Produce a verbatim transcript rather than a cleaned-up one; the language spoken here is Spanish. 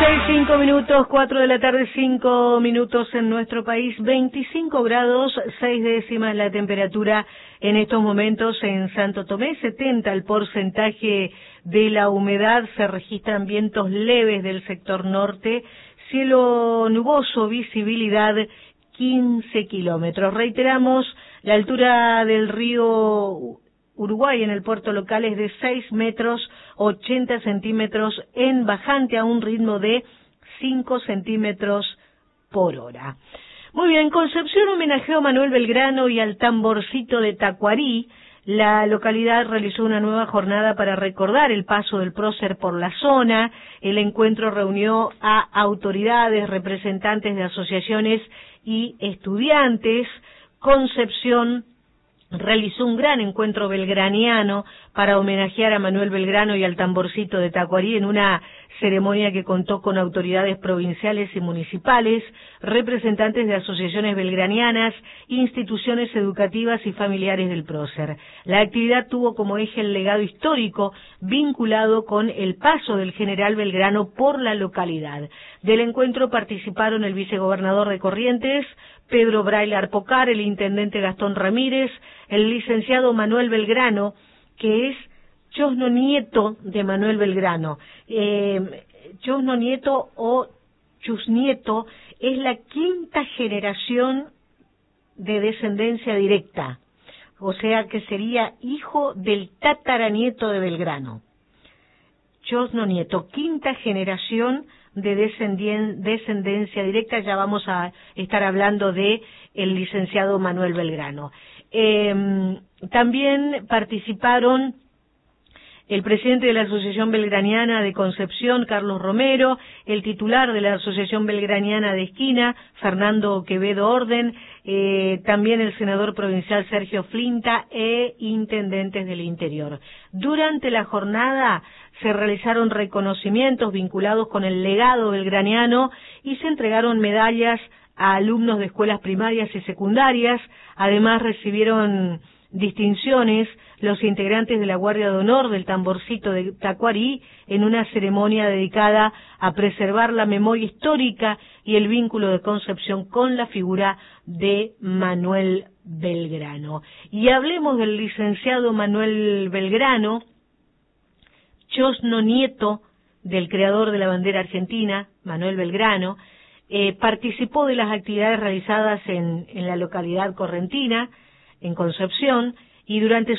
seis, cinco minutos, cuatro de la tarde, cinco minutos en nuestro país, veinticinco grados, seis décimas la temperatura en estos momentos en Santo Tomé, setenta el porcentaje de la humedad, se registran vientos leves del sector norte, cielo nuboso, visibilidad quince kilómetros. Reiteramos, la altura del río Uruguay en el puerto local es de seis metros ochenta centímetros en bajante a un ritmo de cinco centímetros por hora. Muy bien, Concepción homenajeó a Manuel Belgrano y al tamborcito de Tacuarí. La localidad realizó una nueva jornada para recordar el paso del prócer por la zona. El encuentro reunió a autoridades, representantes de asociaciones y estudiantes. Concepción realizó un gran encuentro belgraniano para homenajear a Manuel Belgrano y al tamborcito de Tacuarí en una ceremonia que contó con autoridades provinciales y municipales, representantes de asociaciones belgranianas, instituciones educativas y familiares del prócer. La actividad tuvo como eje el legado histórico vinculado con el paso del general Belgrano por la localidad. Del encuentro participaron el vicegobernador de Corrientes, Pedro Braille Arpocar, el intendente Gastón Ramírez, el licenciado Manuel Belgrano, que es chosno nieto de Manuel Belgrano. Eh, chosno nieto o chusnieto es la quinta generación de descendencia directa, o sea que sería hijo del tataranieto de Belgrano. Chosno nieto, quinta generación de descendencia directa, ya vamos a estar hablando de el licenciado Manuel Belgrano. Eh, también participaron el presidente de la Asociación Belgraniana de Concepción, Carlos Romero, el titular de la Asociación Belgraniana de Esquina, Fernando Quevedo Orden, eh, también el senador provincial Sergio Flinta e intendentes del interior. Durante la jornada se realizaron reconocimientos vinculados con el legado belgraniano y se entregaron medallas a alumnos de escuelas primarias y secundarias. Además recibieron distinciones los integrantes de la Guardia de Honor del Tamborcito de Tacuarí en una ceremonia dedicada a preservar la memoria histórica y el vínculo de Concepción con la figura de Manuel Belgrano. Y hablemos del licenciado Manuel Belgrano, chosno nieto del creador de la bandera argentina, Manuel Belgrano. Eh, participó de las actividades realizadas en, en la localidad correntina, en Concepción, y durante